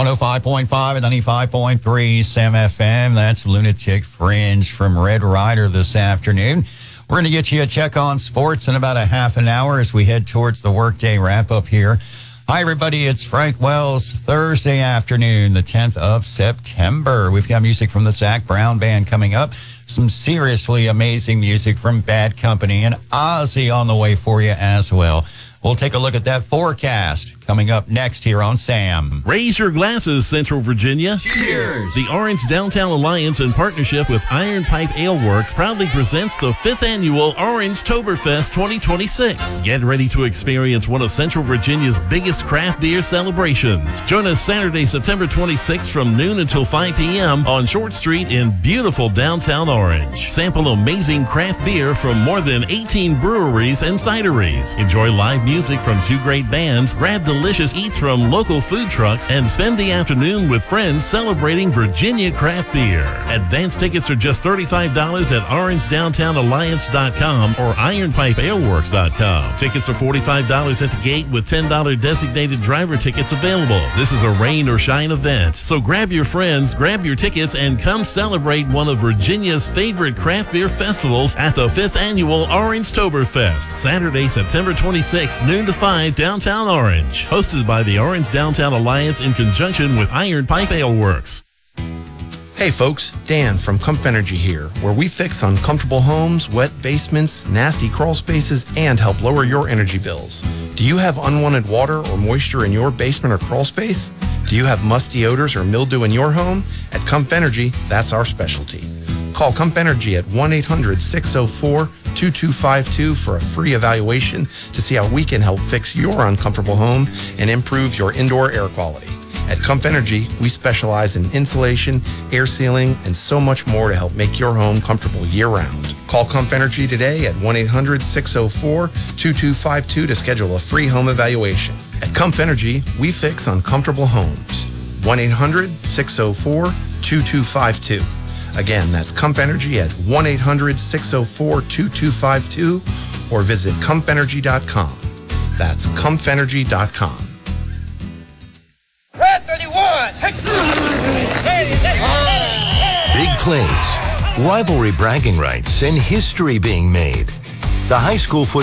105.5 and 95.3 Sam FM. That's Lunatic Fringe from Red Rider this afternoon. We're going to get you a check on sports in about a half an hour as we head towards the workday wrap-up here. Hi, everybody. It's Frank Wells, Thursday afternoon, the 10th of September. We've got music from the Zac Brown Band coming up. Some seriously amazing music from Bad Company and Ozzy on the way for you as well. We'll take a look at that forecast coming up next here on Sam. Raise your glasses, Central Virginia. Cheers. The Orange Downtown Alliance, in partnership with Iron Pipe Ale Works, proudly presents the 5th Annual Orangetoberfest 2026. Get ready to experience one of Central Virginia's biggest craft beer celebrations. Join us Saturday, September 26th from noon until 5 p.m. on Short Street in beautiful downtown Orange. Sample amazing craft beer from more than 18 breweries and cideries. Enjoy live music from 2 great bands, grab delicious eats from local food trucks, and spend the afternoon with friends celebrating Virginia craft beer. Advance tickets are just $35 at orangedowntownalliance.com or ironpipealeworks.com. Tickets are $45 at the gate with $10 designated driver tickets available. This is a rain or shine event, so grab your friends, grab your tickets, and come celebrate one of Virginia's favorite craft beer festivals at the 5th Annual Orangetoberfest, Saturday, September 26th, noon to 5, downtown Orange. Hosted by the Orange Downtown Alliance in conjunction with Iron Pipe Ale Works. Hey folks, Dan from Comf Energy here, where we fix uncomfortable homes, wet basements, nasty crawl spaces, and help lower your energy bills. Do you have unwanted water or moisture in your basement or crawl space? Do you have musty odors or mildew in your home? At Comf Energy, that's our specialty. Call Comf Energy at 1-800-604-2252 for a free evaluation to see how we can help fix your uncomfortable home and improve your indoor air quality. At Comf Energy, we specialize in insulation, air sealing, and so much more to help make your home comfortable year-round. Call Comf Energy today at 1-800-604-2252 to schedule a free home evaluation. At Comf Energy, we fix uncomfortable homes. 1-800-604-2252. Again, that's Comf Energy at 1-800-604-2252 or visit comfenergy.com. That's comfenergy.com. Red 31! Big plays, rivalry bragging rights, and history being made. The high school football